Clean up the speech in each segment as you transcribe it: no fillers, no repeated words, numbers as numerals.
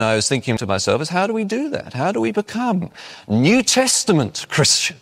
I was thinking to myself, is how do we do that? How do we become New Testament Christians?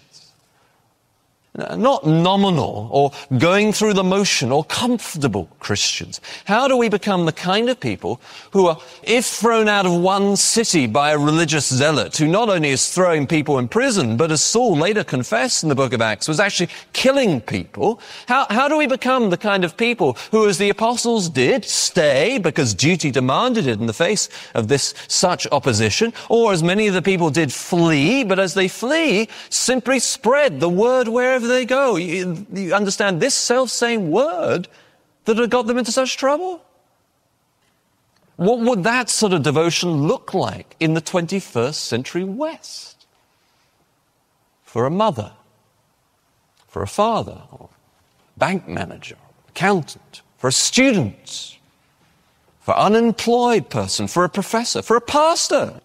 Not nominal or going through the motion or comfortable Christians. How do we become the kind of people who are, if thrown out of one city by a religious zealot who not only is throwing people in prison, but as Saul later confessed in the book of Acts, was actually killing people? How do we become the kind of people who, as the apostles did, stay because duty demanded it in the face of this such opposition, or as many of the people did, flee, but as they flee, simply spread the word wherever they go? You understand, this self-same word that had got them into such trouble? What would that sort of devotion look like in the 21st century West? For a mother, for a father, or bank manager, accountant, for a student, for an unemployed person, for a professor, for a pastor.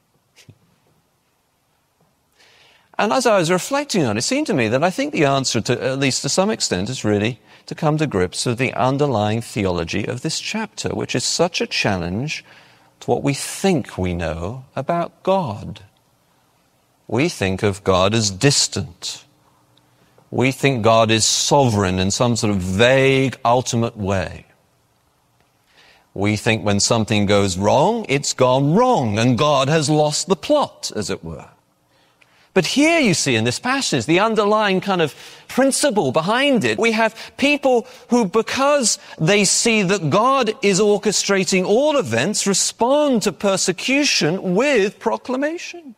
And as I was reflecting on it, it seemed to me that I think the answer, to, at least to some extent, is really to come to grips with the underlying theology of this chapter, which is such a challenge to what we think we know about God. We think of God as distant. We think God is sovereign in some sort of vague, ultimate way. We think when something goes wrong, it's gone wrong, and God has lost the plot, as it were. But here you see in this passage the underlying kind of principle behind it. We have people who, because they see that God is orchestrating all events, respond to persecution with proclamation.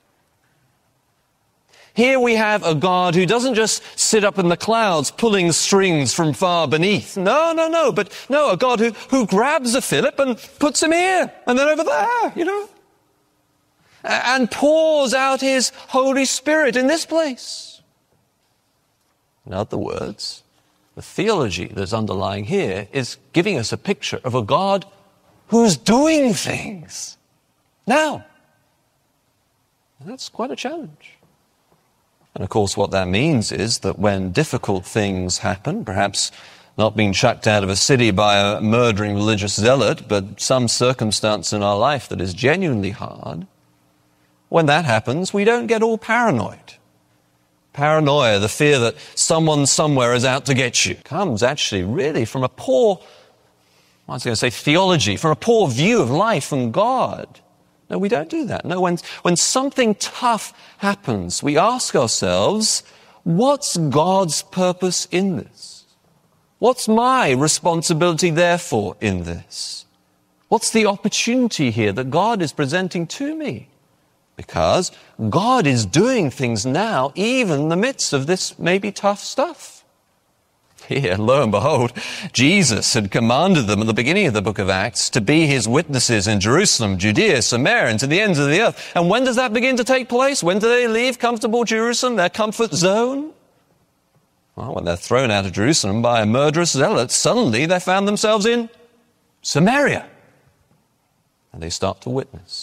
Here we have a God who doesn't just sit up in the clouds pulling strings from far beneath. No, a God who grabs a Philip and puts him here and then over there, and pours out his Holy Spirit in this place. In other words, the theology that's underlying here is giving us a picture of a God who's doing things now. And that's quite a challenge. And of course what that means is that when difficult things happen, perhaps not being chucked out of a city by a murdering religious zealot, but some circumstance in our life that is genuinely hard, when that happens, we don't get all paranoid. Paranoia, the fear that someone somewhere is out to get you, comes actually really from a poor, theology, from a poor view of life and God. No, we don't do that. No, when something tough happens, we ask ourselves, what's God's purpose in this? What's my responsibility, therefore, in this? What's the opportunity here that God is presenting to me? Because God is doing things now, even in the midst of this maybe tough stuff. Here, lo and behold, Jesus had commanded them at the beginning of the book of Acts to be his witnesses in Jerusalem, Judea, Samaria, and to the ends of the earth. And when does that begin to take place? When do they leave comfortable Jerusalem, their comfort zone? Well, when they're thrown out of Jerusalem by a murderous zealot, suddenly they found themselves in Samaria. And they start to witness.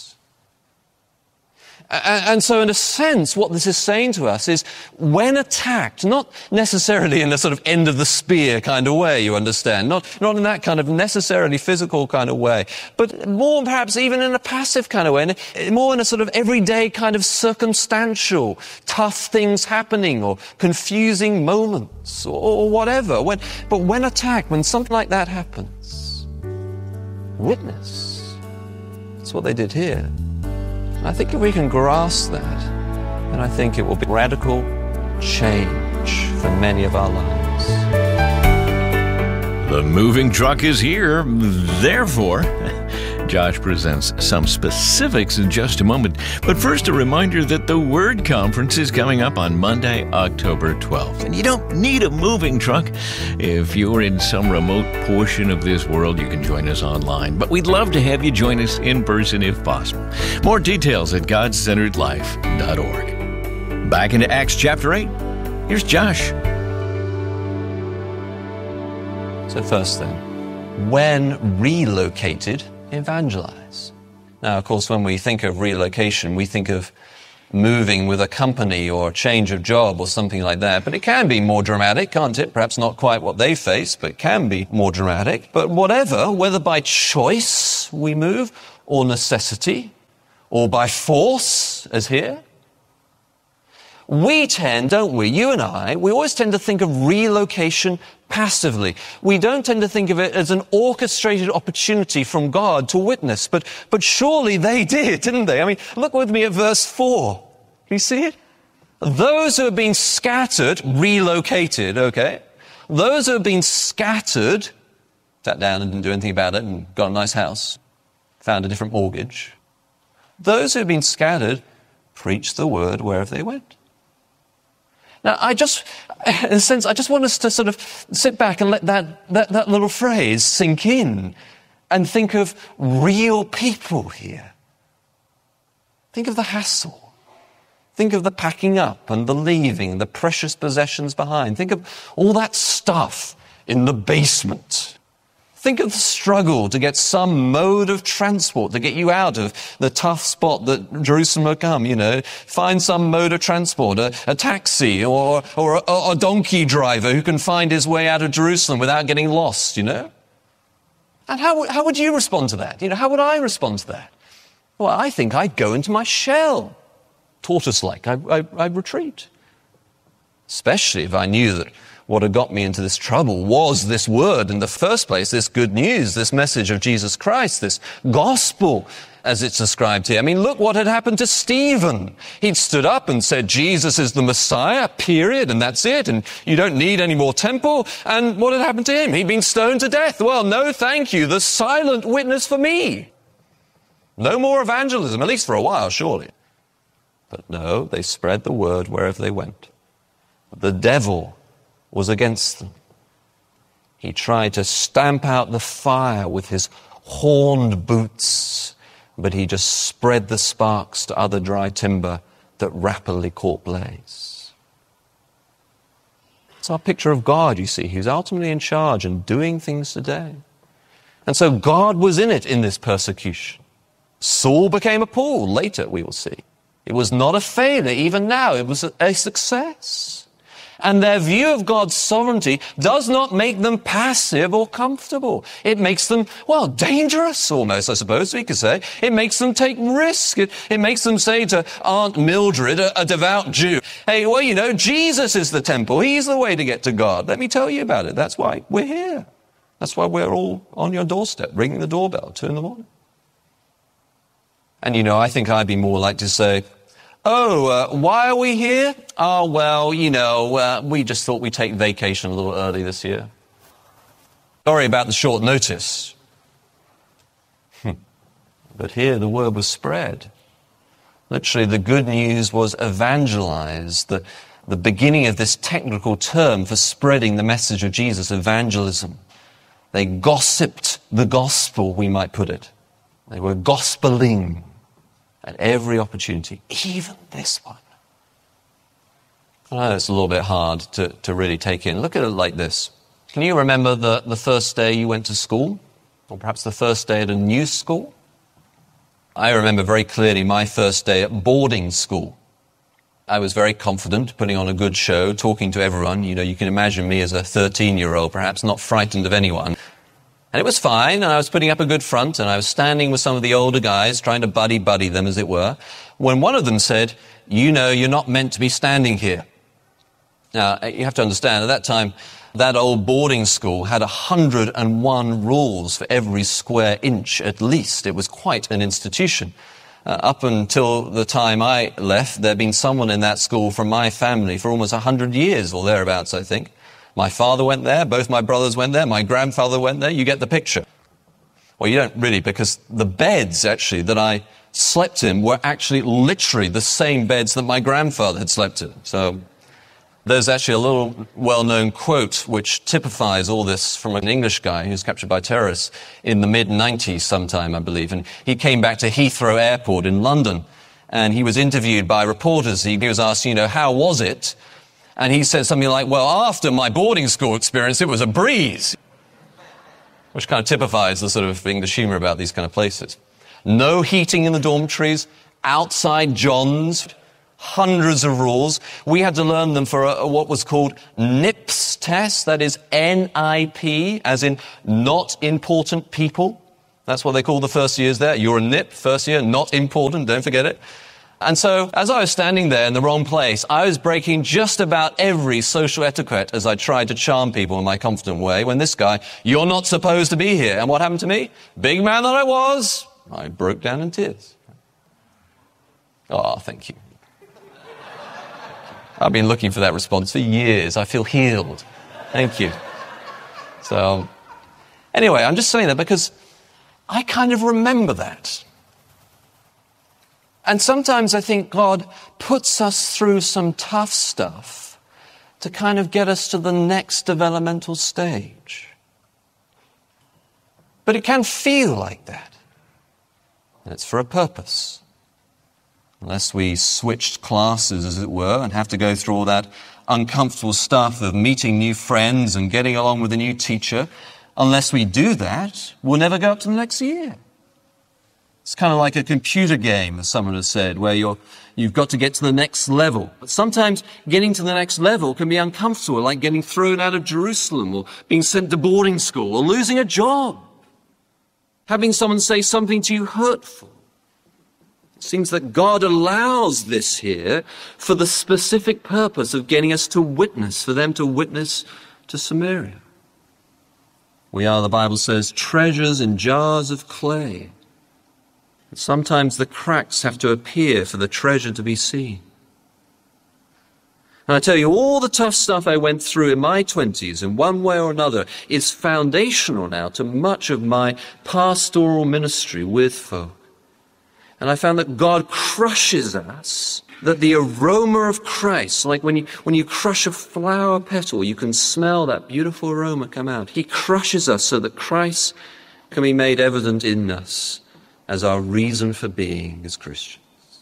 And so in a sense, what this is saying to us is, when attacked, not necessarily in a sort of end of the spear kind of way, you understand, not in that kind of necessarily physical kind of way, but more perhaps even in a passive kind of way, more in a sort of everyday kind of circumstantial, tough things happening or confusing moments or whatever. But when attacked, when something like that happens, witness. That's what they did here. I think if we can grasp that, then I think it will be radical change for many of our lives. The moving truck is here, therefore, Josh presents some specifics in just a moment. But first, a reminder that the Word Conference is coming up on Monday, October 12th. And you don't need a moving truck. If you're in some remote portion of this world, you can join us online. But we'd love to have you join us in person if possible. More details at godscenteredlife.org. Back into Acts chapter 8. Here's Josh. So first then, when relocated, evangelize. Now, of course, when we think of relocation, we think of moving with a company or a change of job or something like that. But it can be more dramatic, can't it? Perhaps not quite what they face, but it can be more dramatic. But whatever, whether by choice we move or necessity, or by force, as here. We tend, don't we, you and I, we always tend to think of relocation passively. We don't tend to think of it as an orchestrated opportunity from God to witness. But surely they did, didn't they? I mean, look with me at verse 4. Can you see it? Those who have been scattered, relocated, okay? Those who have been scattered, sat down and didn't do anything about it and got a nice house, found a different mortgage. Those who have been scattered preached the word wherever they went. Now, in a sense, I just want us to sort of sit back and let that little phrase sink in and think of real people here. Think of the hassle. Think of the packing up and the leaving, the precious possessions behind. Think of all that stuff in the basement. Think of the struggle to get some mode of transport to get you out of the tough spot that Jerusalem had come, Find some mode of transport, a taxi or a donkey driver who can find his way out of Jerusalem without getting lost, And how would you respond to that? How would I respond to that? Well, I think I'd go into my shell. Tortoise-like, I'd retreat. Especially if I knew that what had got me into this trouble was this word in the first place, this good news, this message of Jesus Christ, this gospel, as it's described here. I mean, look what had happened to Stephen. He'd stood up and said, Jesus is the Messiah, period, and that's it, and you don't need any more temple. And what had happened to him? He'd been stoned to death. Well, no, thank you, the silent witness for me. No more evangelism, at least for a while, surely. But no, they spread the word wherever they went. The devil was against them. He tried to stamp out the fire with his horned boots, but he just spread the sparks to other dry timber that rapidly caught blaze. It's our picture of God, you see. He's ultimately in charge and doing things today. And so God was in it in this persecution. Saul became a Paul, later we will see. It was not a failure, even now. It was a success. And their view of God's sovereignty does not make them passive or comfortable. It makes them, dangerous almost, I suppose we could say. It makes them take risk. It makes them say to Aunt Mildred, a devout Jew, hey, Jesus is the temple. He's the way to get to God. Let me tell you about it. That's why we're here. That's why we're all on your doorstep, ringing the doorbell, 2 a.m. And I think I'd be more like to say, why are we here? We just thought we'd take vacation a little early this year. Sorry about the short notice. But here the word was spread. Literally, the good news was evangelized, the beginning of this technical term for spreading the message of Jesus, evangelism. They gossiped the gospel, we might put it. They were gospeling at every opportunity, even this one. I know it's a little bit hard to really take in. Look at it like this. Can you remember the first day you went to school? Or perhaps the first day at a new school? I remember very clearly my first day at boarding school. I was very confident, putting on a good show, talking to everyone. You can imagine me as a 13-year-old, perhaps not frightened of anyone. And it was fine, and I was putting up a good front, and I was standing with some of the older guys, trying to buddy them, as it were, when one of them said, you're not meant to be standing here. Now, you have to understand, at that time, that old boarding school had 101 rules for every square inch, at least. It was quite an institution. Up until the time I left, there'd been someone in that school from my family for almost 100 years, or thereabouts, I think. My father went there, both my brothers went there, my grandfather went there, you get the picture. Well, you don't really, because the beds, actually, that I slept in were actually literally the same beds that my grandfather had slept in. So there's actually a little well-known quote which typifies all this from an English guy who was captured by terrorists in the mid-90s sometime, I believe. And he came back to Heathrow Airport in London, and he was interviewed by reporters. He was asked, how was it? And he said something like, after my boarding school experience, it was a breeze. Which kind of typifies the sort of English humour about these kind of places. No heating in the dormitories, outside johns, hundreds of rules. We had to learn them for what was called NIPS test, that is N-I-P, as in not important people. That's what they call the first years there. You're a NIP, first year, not important, don't forget it. And so, as I was standing there in the wrong place, I was breaking just about every social etiquette as I tried to charm people in my confident way, when this guy, "You're not supposed to be here." And what happened to me? Big man that I was, I broke down in tears. Oh, thank you. I've been looking for that response for years. I feel healed. Thank you. So, anyway, I'm just saying that because I kind of remember that. And sometimes I think God puts us through some tough stuff to kind of get us to the next developmental stage. But it can feel like that. And it's for a purpose. Unless we switched classes, as it were, and have to go through all that uncomfortable stuff of meeting new friends and getting along with a new teacher, unless we do that, we'll never go up to the next year. It's kind of like a computer game, as someone has said, where you've got to get to the next level. But sometimes getting to the next level can be uncomfortable, like getting thrown out of Jerusalem or being sent to boarding school or losing a job. Having someone say something to you hurtful. It seems that God allows this here for the specific purpose of getting us to witness, for them to witness to Samaria. We are, the Bible says, treasures in jars of clay. And sometimes the cracks have to appear for the treasure to be seen. And I tell you, all the tough stuff I went through in my 20s, in one way or another, is foundational now to much of my pastoral ministry with folk. And I found that God crushes us, that the aroma of Christ, like when you crush a flower petal, you can smell that beautiful aroma come out. He crushes us so that Christ can be made evident in us as our reason for being as Christians.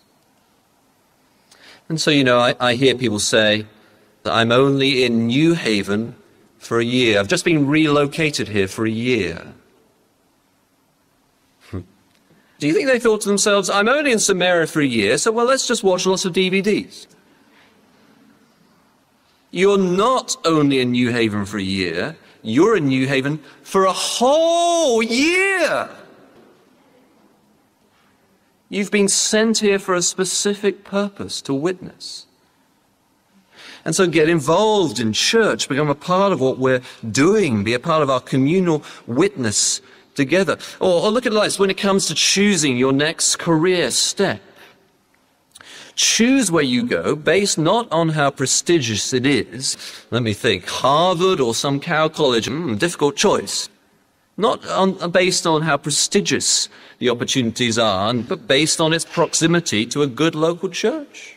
And so, I hear people say that I'm only in New Haven for a year. I've just been relocated here for a year. Do you think they thought to themselves, I'm only in Samaria for a year, so let's just watch lots of DVDs. You're not only in New Haven for a year, you're in New Haven for a whole year. You've been sent here for a specific purpose, to witness. And so get involved in church, become a part of what we're doing, be a part of our communal witness together. Or look at it like this, when it comes to choosing your next career step. Choose where you go based not on how prestigious it is. Let me think, Harvard or some cow college, difficult choice. Not based on how prestigious the opportunities are, but based on its proximity to a good local church.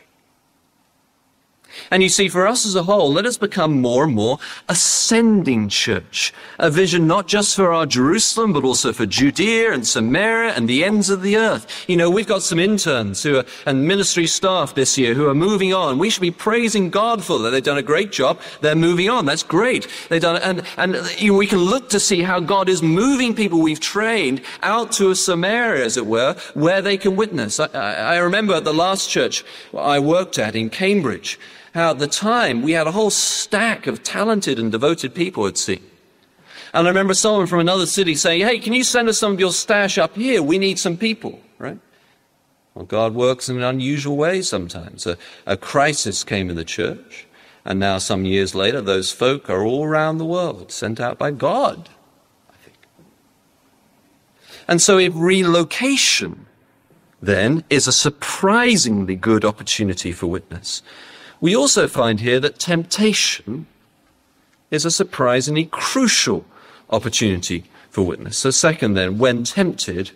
And you see, for us as a whole, let us become more and more a sending church. A vision not just for our Jerusalem, but also for Judea and Samaria and the ends of the earth. We've got some interns and ministry staff this year who are moving on. We should be praising God for that. They've done a great job. They're moving on. That's great. They've done, and we can look to see how God is moving people we've trained out to Samaria, as it were, where they can witness. I remember at the last church I worked at in Cambridge, how at the time we had a whole stack of talented and devoted people, it seemed. And I remember someone from another city saying, hey, can you send us some of your stash up here? We need some people, right? Well, God works in an unusual way sometimes. A crisis came in the church, and now some years later, those folk are all around the world, sent out by God, I think. And so if relocation, then, is a surprisingly good opportunity for witness, we also find here that temptation is a surprisingly crucial opportunity for witness. So second then, when tempted,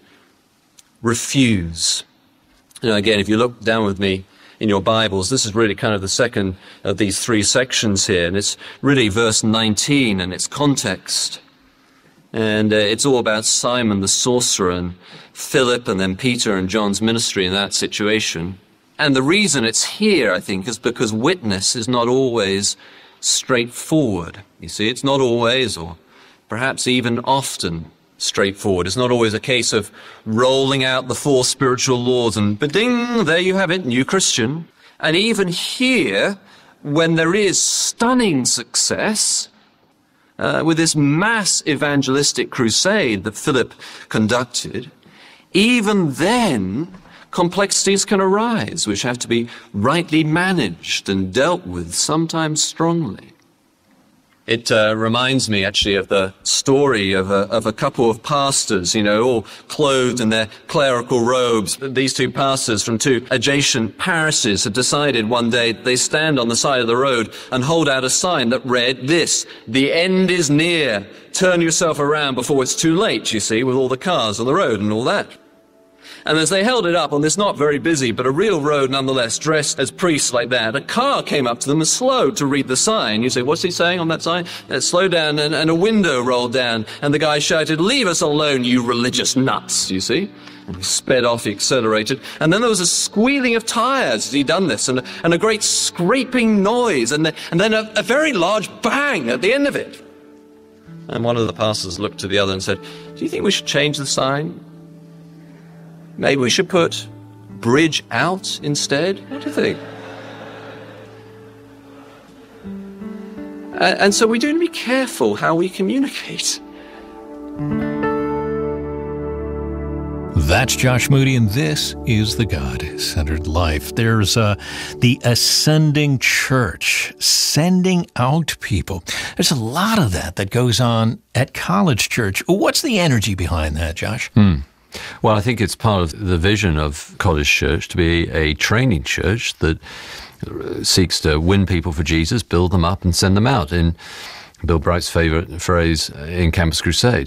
refuse. Again, if you look down with me in your Bibles, this is really kind of the second of these three sections here, and it's really verse 19 and its context. And it's all about Simon the sorcerer and Philip and then Peter and John's ministry in that situation. And the reason it's here, I think, is because witness is not always straightforward. You see, it's not always, or perhaps even often, straightforward. It's not always a case of rolling out the 4 spiritual laws and ba-ding, there you have it, new Christian. And even here, when there is stunning success, with this mass evangelistic crusade that Philip conducted, even then, complexities can arise, which have to be rightly managed and dealt with, sometimes strongly. It reminds me, actually, of the story of a couple of pastors, all clothed in their clerical robes. These two pastors from two adjacent parishes had decided one day they stand on the side of the road and hold out a sign that read this: "The end is near. Turn yourself around before it's too late," you see, with all the cars on the road and all that. And as they held it up on this not very busy, but a real road nonetheless, dressed as priests like that, a car came up to them and slowed to read the sign. You say, what's he saying on that sign? Slow down, and a window rolled down, and the guy shouted, "Leave us alone, you religious nuts," you see. And he sped off, he accelerated, and then there was a squealing of tires as he'd done this, and a great scraping noise, and then a very large bang at the end of it. And one of the pastors looked to the other and said, "Do you think we should change the sign? Maybe we should put bridge out instead? What do you think?" And so we do need to be careful how we communicate. That's Josh Moody, and this is The God-Centered Life. There's the Ascending Church, sending out people. There's a lot of that goes on at College Church. What's the energy behind that, Josh? Well, I think it's part of the vision of College Church to be a training church that seeks to win people for Jesus, build them up, and send them out, in Bill Bright's favorite phrase, in Campus Crusade.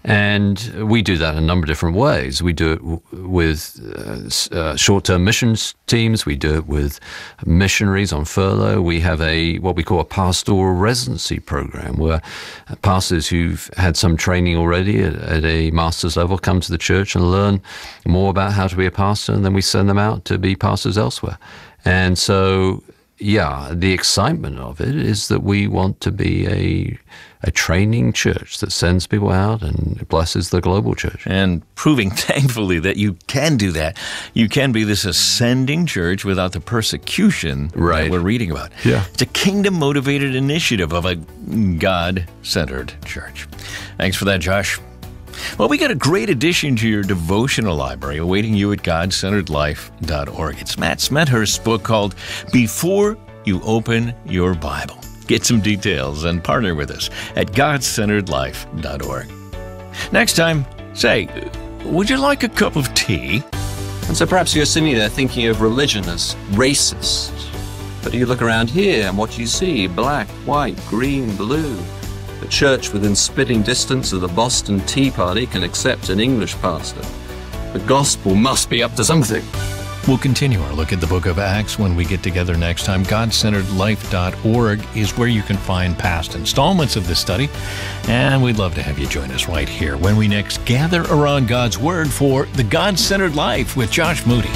And we do that in a number of different ways. We do it with short-term missions teams. We do it with missionaries on furlough. We have what we call a pastoral residency program, where pastors who've had some training already at a master's level come to the church and learn more about how to be a pastor, and then we send them out to be pastors elsewhere. And so, yeah, the excitement of it is that we want to be a training church that sends people out and blesses the global church. And proving, thankfully, that you can do that. You can be this ascending church without the persecution that we're reading about. Yeah. It's a kingdom-motivated initiative of a God-centered church. Thanks for that, Josh. Well, we got a great addition to your devotional library awaiting you at GodCenteredLife.org. It's Matt Smethurst's book called Before You Open Your Bible. Get some details and partner with us at GodCenteredLife.org. Next time, say, would you like a cup of tea? And so perhaps you're sitting there thinking of religion as racist. But you look around here and what do you see? Black, white, green, blue. The church within spitting distance of the Boston Tea Party can accept an English pastor. The gospel must be up to something. We'll continue our look at the book of Acts when we get together next time. GodCenteredLife.org is where you can find past installments of this study. And we'd love to have you join us right here when we next gather around God's Word for The God-Centered Life with Josh Moody.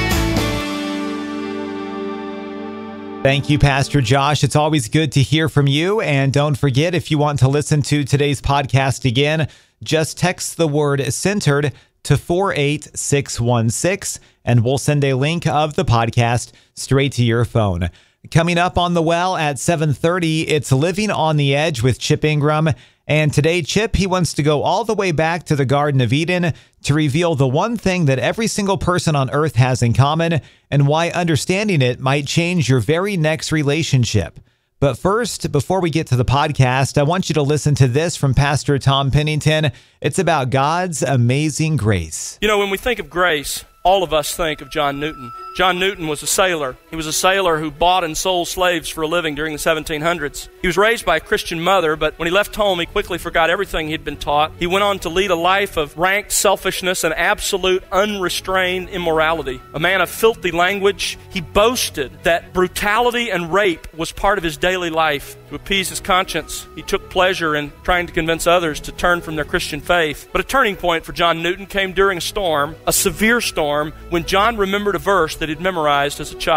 Thank you, Pastor Josh. It's always good to hear from you. And don't forget, if you want to listen to today's podcast again, just text the word centered to 48616, and we'll send a link of the podcast straight to your phone. Coming up on The Well at 7:30, it's Living on the Edge with Chip Ingram. And today, Chip, he wants to go all the way back to the Garden of Eden to reveal the one thing that every single person on earth has in common and why understanding it might change your very next relationship. But first, before we get to the podcast, I want you to listen to this from Pastor Tom Pennington. It's about God's amazing grace. You know, when we think of grace, all of us think of John Newton. John Newton was a sailor. He was a sailor who bought and sold slaves for a living during the 1700s. He was raised by a Christian mother, but when he left home, he quickly forgot everything he'd been taught. He went on to lead a life of rank selfishness and absolute unrestrained immorality. A man of filthy language, he boasted that brutality and rape was part of his daily life. To appease his conscience, he took pleasure in trying to convince others to turn from their Christian faith. But a turning point for John Newton came during a storm, a severe storm, when John remembered a verse that he'd memorized as a child.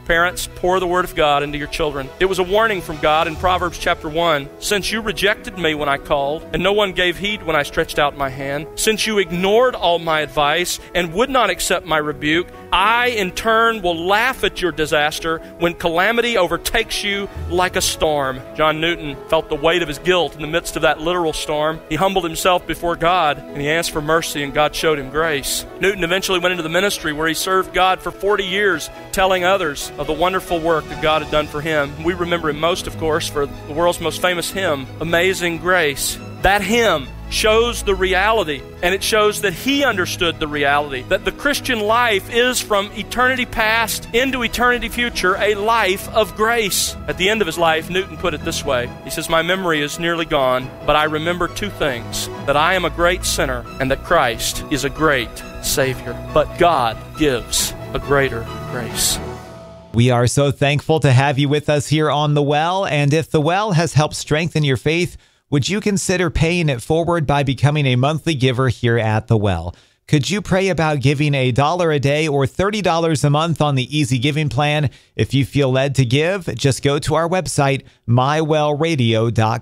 Parents, pour the Word of God into your children. It was a warning from God in Proverbs chapter 1. Since you rejected me when I called, and no one gave heed when I stretched out my hand, since you ignored all my advice and would not accept my rebuke, I in turn will laugh at your disaster when calamity overtakes you like a storm. John Newton felt the weight of his guilt in the midst of that literal storm. He humbled himself before God, and he asked for mercy, and God showed him grace. Newton eventually went into the ministry where he served God for 40 years, telling others of the wonderful work that God had done for him. We remember him most, of course, for the world's most famous hymn, Amazing Grace. That hymn shows the reality, and it shows that he understood the reality, that the Christian life is from eternity past into eternity future, a life of grace. At the end of his life, Newton put it this way. He says, "My memory is nearly gone, but I remember two things, that I am a great sinner and that Christ is a great Savior. But God gives a greater grace." We are so thankful to have you with us here on The Well, and if The Well has helped strengthen your faith, would you consider paying it forward by becoming a monthly giver here at The Well? Could you pray about giving $1 a day or $30 a month on the Easy Giving plan? If you feel led to give, just go to our website, mywellradio.com.